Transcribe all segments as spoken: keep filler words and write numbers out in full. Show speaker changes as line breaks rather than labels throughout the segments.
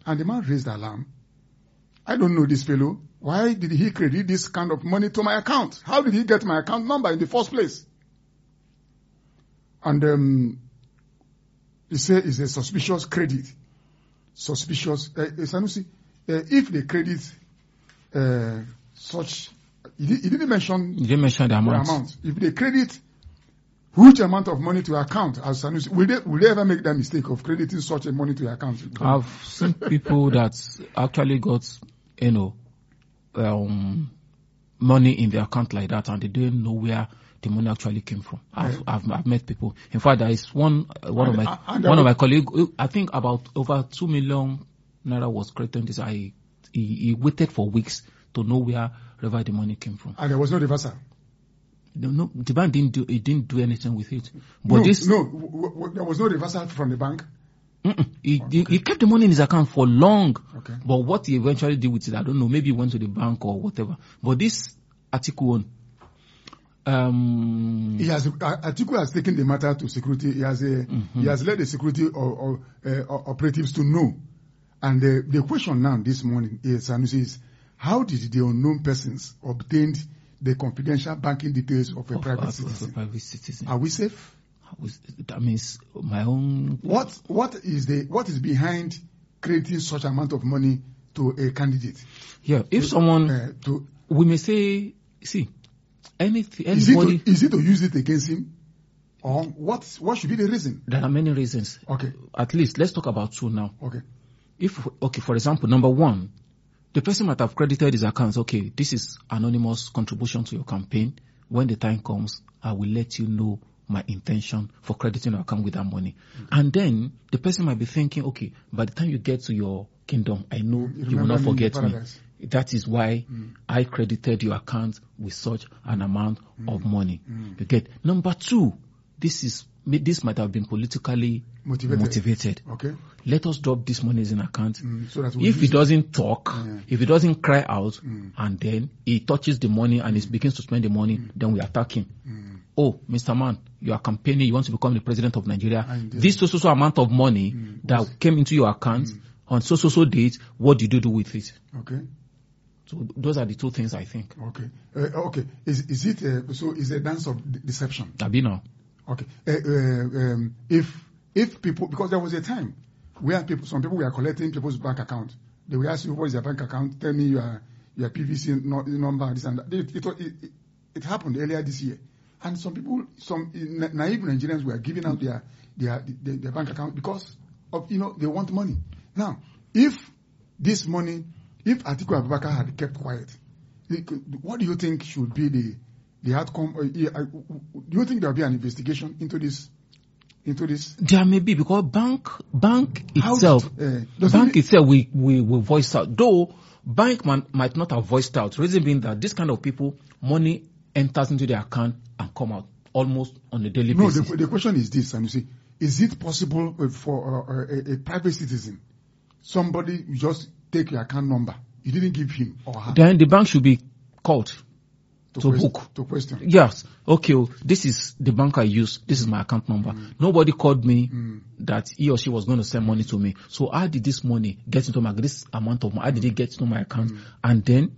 And the man raised alarm. I don't know this fellow. Why did he credit this kind of money to my account? How did he get my account number in the first place? And um, he said it's a suspicious credit. Suspicious. Uh, Sanusi, uh, if they credit uh, such, he, he didn't mention,
he didn't mention the amount.
the amount. If they credit huge amount of money to your account, as Sanusi, will they, will they ever make that mistake of crediting such a money to your account?
I've seen people that actually got, you know, um, money in their account like that, and they didn't know where the money actually came from. I've, yeah. I've, I've met people. In fact, there is one, uh, one and, of my, and one of my colleagues, I think about over two million naira was credited. This, I, he, he waited for weeks to know wherever the money came from.
And there was no reversal.
No, no, the bank didn't do, it didn't do anything with it. But
no,
this,
no, w- w- there was no reversal from the bank.
He, oh, okay. he kept the money in his account for long.
Okay.
But what he eventually did with it, I don't know. Maybe he went to the bank or whatever. But this Atiku one, um,
he has, uh, Atiku has taken the matter to security. He has, a, mm-hmm. he has led the security or, or, uh, operatives to know. And the, the question now this morning is, is, how did the unknown persons obtain the confidential banking details of a
of,
private
of,
citizen?
Of a private citizen?
Are we safe?
That means my own.
What what is the what is behind creating such amount of money to a candidate?
Yeah, if to, someone
uh, to,
we may say, see, anything,
is
anybody.
It to, is it to use it against him, or what? What should be the reason?
There are many reasons.
Okay.
At least let's talk about two now.
Okay.
If okay, for example, number one, the person might have credited his accounts. Okay, this is anonymous contribution to your campaign. When the time comes, I will let you know my intention for crediting your account with that money. Okay. And then the person might be thinking, okay, by the time you get to your kingdom, I know you, you will not forget me. That is why mm. I credited your account with such an amount mm. of money. Mm. You get. Number two, this is this might have been politically motivated. motivated.
Okay.
Let us drop this money in account.
Mm. So that we'll
if he doesn't talk,
yeah.
if he doesn't cry out,
mm.
and then he touches the money and he begins to spend the money, mm. then we attack him.
Mm.
Oh, Mister Man, you are campaigning, you want to become the president of Nigeria. This so so so amount of money mm. that came into your account mm. on so so so date, what did you do with it?
Okay.
So those are the two things I think.
Okay. Uh, okay. Is is it uh, so? Is a dance of de- deception?
Abi now.
Okay. Uh, uh, um, if if people, because there was a time where people, some people were collecting people's bank account. They will ask you, what is your bank account? Tell me your your P V C no, number, this and that. It, it, it, it happened earlier this year. And some people, some naive Nigerians were giving out their, their, their, their bank account because of, you know, they want money. Now, if this money, if Atiku Abubakar had kept quiet, what do you think should be the, the outcome? Do you think there will be an investigation into this? Into this?
There may be, because bank, bank itself,
did, uh,
bank it, itself, we, we, we voice out. Though, bank man, might not have voiced out. Reason being that this kind of people, money enters into their account and come out almost on a daily
no,
basis.
No, the, the question is this, and you see, is it possible for uh, a, a private citizen, somebody you just take your account number, you didn't give him or her?
Then the bank should be called
to,
to
question,
book.
To question.
Yes. Okay, well, this is the bank I use. This is my account number. Mm. Nobody called me
mm.
that he or she was going to send money to me. So how did this money get into my, this amount of money, how did it get into my account? Mm. And then,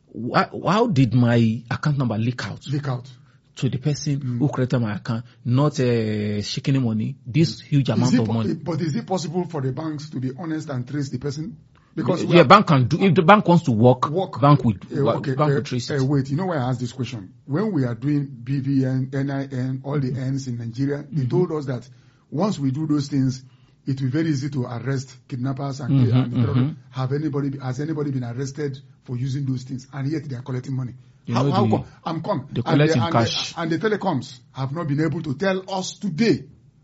wh- how did my account number leak out?
Leak out.
To the person
mm.
who created my account, not uh, shaking money, this huge amount of
po-
money.
But is it possible for the banks to be honest and trace the person? Because
yeah, bank can do. If the bank wants to work,
work
bank would
uh, okay,
bank
uh,
would trace it.
Uh, wait, you know why I asked this question? When we are doing B V N, N I N, all the N's in Nigeria, mm-hmm. they told us that once we do those things, it will be very easy to arrest kidnappers and,
mm-hmm,
and
mm-hmm.
have anybody has anybody been arrested for using those things, and yet they are collecting money.
You
how
know
how
the,
come? I'm come.
They collect
and,
in
the,
cash.
And the, and the telecoms have not been able to tell us today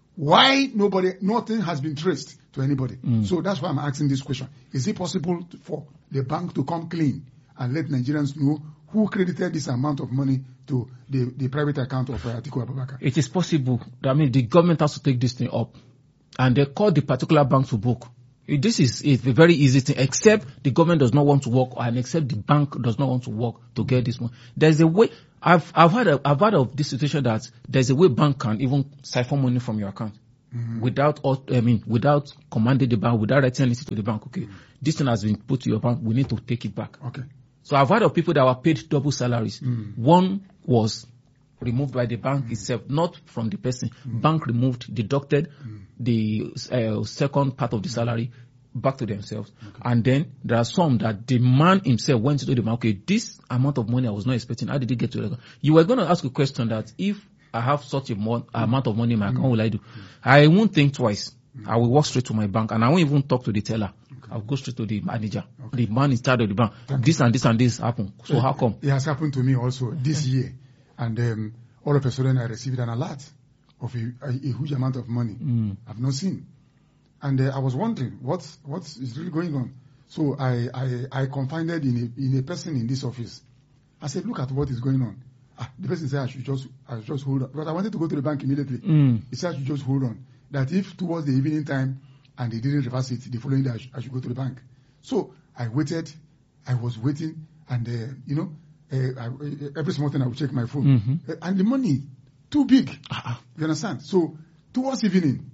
why nobody, nothing has been traced to anybody.
Mm.
So that's why I'm asking this question. Is it possible to, for the bank to come clean and let Nigerians know who credited this amount of money to the, the private account of uh, Atiku Abubakar?
It is possible. I mean, the government has to take this thing up, and they call the particular bank to book. This is a very easy thing, except the government does not want to work, and except the bank does not want to work to get this money. There's a way. I've I've heard of, I've heard of this situation that there's a way bank can even siphon money from your account. mm-hmm. without, I mean, without commanding the bank, without writing anything to the bank. Okay, mm-hmm. this thing has been put to your bank. We need to take it back.
Okay.
So I've heard of people that were paid double salaries. Mm-hmm. One was removed by the bank mm-hmm. itself, not from the person. Mm-hmm. Bank removed, deducted mm-hmm. the uh, second part of the salary back to themselves. Okay. And then there are some that the man himself went to the bank. Okay, this amount of money I was not expecting. How did it get to the? You were going to ask a question that if I have such a mo- mm-hmm. amount of money in my account, mm-hmm. what will I do? Mm-hmm. I won't think twice. Mm-hmm. I will walk straight to my bank and I won't even talk to the teller. Okay. I'll go straight to the manager. Okay. The man in charge of the bank. Thank this you. and this and this happened. So uh, how come?
It has happened to me also this year. And um, all of a sudden I received an alert of a, a, a huge amount of money mm. I've not seen. And uh, I was wondering what what is really going on. So I, I, I confided in a, in a person in this office. I said, look at what is going on. Ah, the person said I should just I should just hold on. But I wanted to go to the bank immediately. Mm. He said I should just hold on. That if towards the evening time and they didn't reverse it, the following day I, sh- I should go to the bank. So I waited. I was waiting. And, uh, you know, uh, I, every small thing I would check my phone. Mm-hmm. Uh, and the money, too big. Uh-uh. You understand? So towards evening,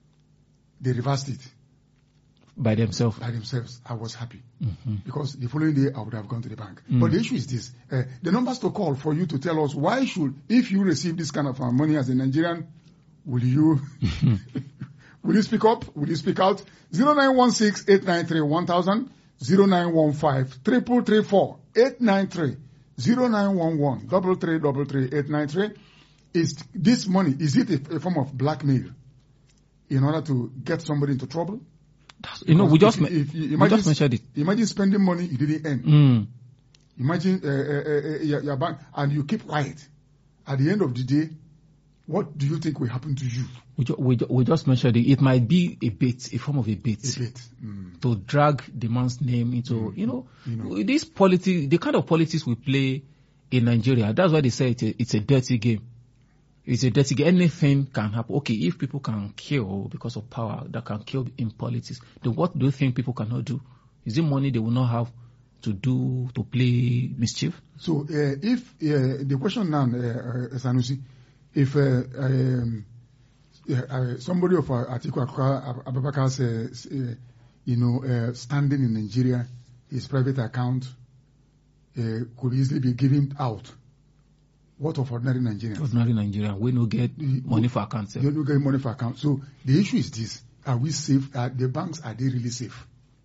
they reversed it.
By themselves?
By themselves. I was happy. Mm-hmm. Because the following day, I would have gone to the bank. Mm. But the issue is this. Uh, the numbers to call for you to tell us why should, if you receive this kind of uh, money as a Nigerian, will you, will you speak up? Will you speak out? zero nine one six, eight nine three, one thousand, zero nine one five, three three three four, eight nine three, zero nine one one, double three, double three, eight nine three. Is this money, is it a, a form of blackmail in order to get somebody into trouble?
That's, you know, we just, if, if, if, imagine, we just mentioned it.
Imagine spending money you didn't earn. Mm. Imagine uh, uh, uh, your, your bank, and you keep quiet. At the end of the day, what do you think will happen to you?
We, ju- we, ju- we just mentioned it. It might be a bait, a form of a bait,
a bait. Mm.
to drag the man's name into, mm. you know,
you know,
this politics, the kind of politics we play in Nigeria. That's why they say it's a, it's a dirty game. It's a dirty game. Anything can happen. Okay, if people can kill because of power, that can kill in politics, then what do you think people cannot do? Is it money they will not have to do, to play mischief?
So, uh, if, uh, the question now, uh, uh, Sanusi, if uh, um, uh, somebody of uh, Atiku Abubakar's, uh, uh, you know, uh, standing in Nigeria, his private account uh, could easily be given out. What of ordinary Nigerians?
Ordinary Nigerians, we no get money for accounts.
You no get money for accounts. So the issue is this: are we safe? Are the banks, are they really safe?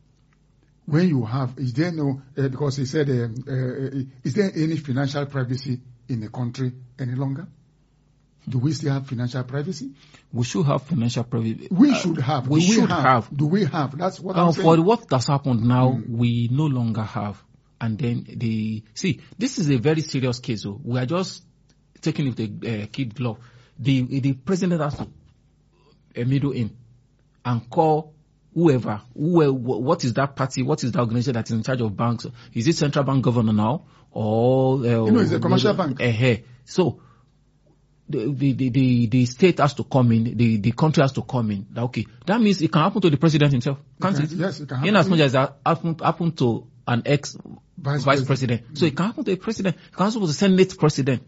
When you have, is there no? Uh, because he said, um, uh, is there any financial privacy in the country any longer? Do we still have financial privacy?
We should have financial privacy.
We uh, should have.
We
Do
should
we have,
have.
Do we have? That's what
uh,
I'm saying.
For what has happened now, mm. we no longer have. And then the see, this is a very serious case. So we are just taking it with a uh, kid glove. The the president has to uh, middle in and call whoever, whoever, what is that party, what is the organization that is in charge of banks? Is it central bank governor now, or uh,
you know, it's a commercial uh, bank?
Uh, so the, the the the the state has to come in, the the country has to come in. Okay, that means it can happen to the president himself, can't it?
Can, it? Yes, it can happen.
In as much as that happen happen to an ex vice, vice president, president.
Mm.
So it can happen to a president. It can happen to the senate president.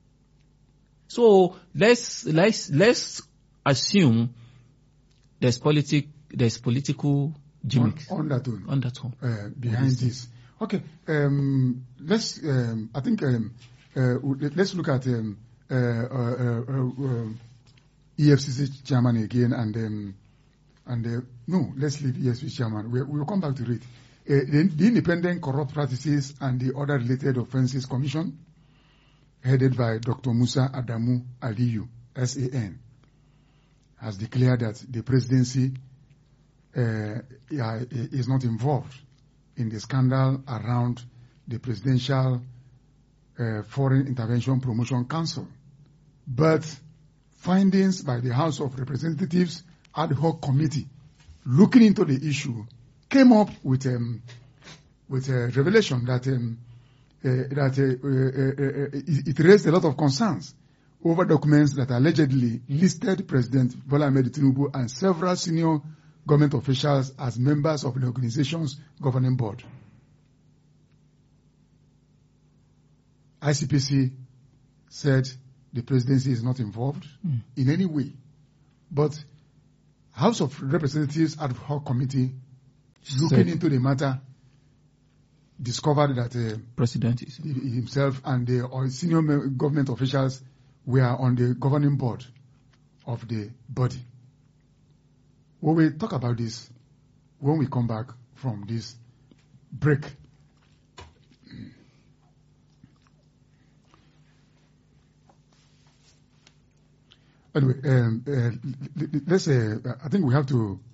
So let's let's let's assume there's politic there's political gimmicks
undertone
undertone
uh, behind this. Okay, um, let's. Um, I think um, uh, let's look at um, uh, uh, uh, uh, E F C C chairman again, and um, and uh, no, let's leave E F C C chairman. We will come back to it. Uh, the, the Independent Corrupt Practices and the Other Related Offences Commission, headed by Doctor Musa Adamu Aliyu, S A N, has declared that the presidency uh, is not involved in the scandal around the Presidential uh, Foreign Intervention Promotion Council. But findings by the House of Representatives ad hoc committee looking into the issue came up with um, with a revelation that um, Uh, that uh, uh, uh, it raised a lot of concerns over documents that allegedly listed President Bola Ahmed Tinubu and several senior government officials as members of the organization's governing board. I C P C said the presidency is not involved mm. in any way, but House of Representatives ad hoc committee looking
Said-
into the matter discovered that uh,
President is.
himself and the or senior me- government officials were on the governing board of the body. We will talk about this when we come back from this break. Anyway, um, uh, let's. Uh, I think we have to